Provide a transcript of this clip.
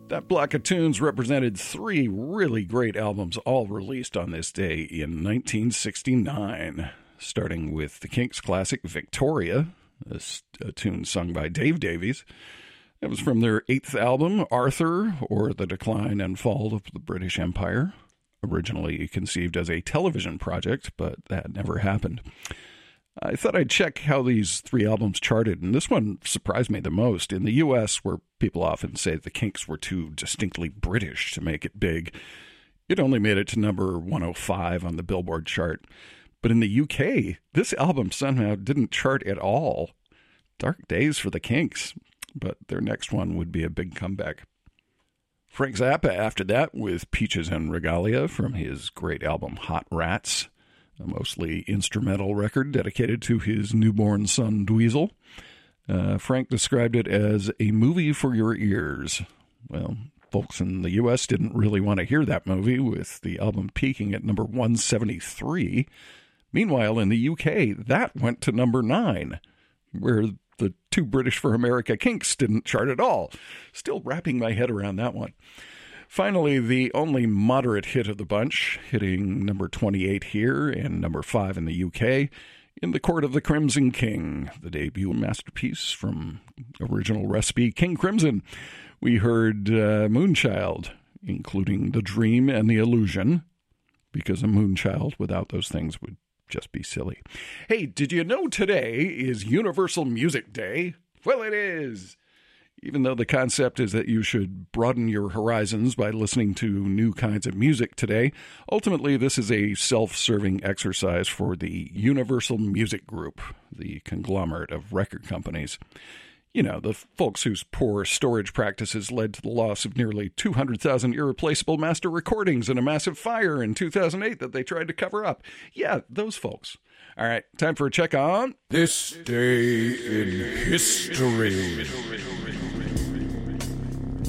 That block of tunes represented three really great albums, all released on this day in 1969. Starting with the Kinks' classic Victoria, a tune sung by Dave Davies. That was from their 8th album, Arthur, or The Decline and Fall of the British Empire. Originally conceived as a television project, but that never happened. I thought I'd check how these three albums charted, and this one surprised me the most. In the U.S., where people often say the Kinks were too distinctly British to make it big, it only made it to number 105 on the Billboard chart. But in the U.K., this album somehow didn't chart at all. Dark days for the Kinks, but their next one would be a big comeback. Frank Zappa after that with Peaches and Regalia from his great album Hot Rats, a mostly instrumental record dedicated to his newborn son, Dweezil. Frank described it as a movie for your ears. Well, folks in the U.S. didn't really want to hear that movie, with the album peaking at number 173. Meanwhile, in the U.K., that went to number 9, where the Too British for America Kinks didn't chart at all. Still wrapping my head around that one. Finally, the only moderate hit of the bunch, hitting number 28 here and number 5 in the UK, In the Court of the Crimson King, the debut masterpiece from original recipe King Crimson. We heard Moonchild, including The Dream and The Illusion, because a Moonchild without those things would just be silly. Hey, did you know today is Universal Music Day? Well, it is. Even though the concept is that you should broaden your horizons by listening to new kinds of music today, ultimately this is a self-serving exercise for the Universal Music Group, the conglomerate of record companies. You know, the folks whose poor storage practices led to the loss of nearly 200,000 irreplaceable master recordings in a massive fire in 2008 that they tried to cover up. Yeah, those folks. All right, time for a check on This Day in History.